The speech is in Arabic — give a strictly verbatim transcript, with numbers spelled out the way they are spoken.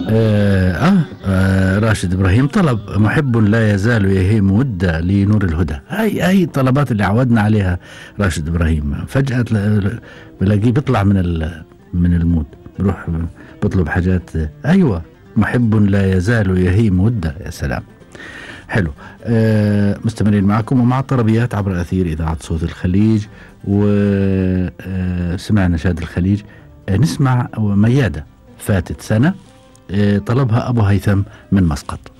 آه, آه, آه راشد إبراهيم طلب محب لا يزال يهيم وده لنور الهدى. هاي هاي الطلبات اللي عودنا عليها راشد إبراهيم. فجأة بلاقيه بيطلع من من المود، بروح بطلب حاجات. أيوة، محب لا يزال يهيم وده. يا سلام، حلو. آه مستمرين معكم ومع الطربيات عبر أثير إذاعة صوت الخليج. وسمعنا نشاد الخليج. آه نسمع ميادة، فاتت سنة. آه طلبها أبو هيثم من مسقط.